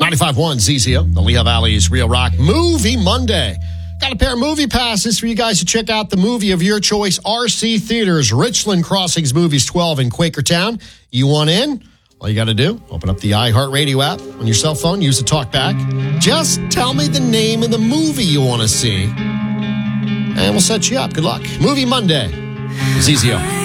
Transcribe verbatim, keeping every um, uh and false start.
ninety-five point one Z Z O, the Lehigh Valley's Real Rock Movie Monday. Got a pair of movie passes for you guys to check out the movie of your choice, R C Theaters, Richland Crossings Movies twelve in Quakertown. You want in? All you got to do, open up the iHeartRadio app on your cell phone, use the TalkBack. Just tell me the name of the movie you want to see, and we'll set you up. Good luck. Movie Monday. Z Z O.